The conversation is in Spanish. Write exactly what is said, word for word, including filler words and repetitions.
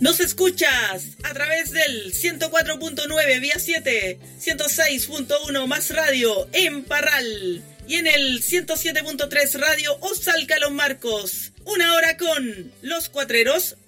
Nos escuchas a través del ciento cuatro punto nueve vía siete, ciento seis punto uno más radio en Parral y en el ciento siete punto tres radio Osalca Los Marcos. Una hora con Los Cuatreros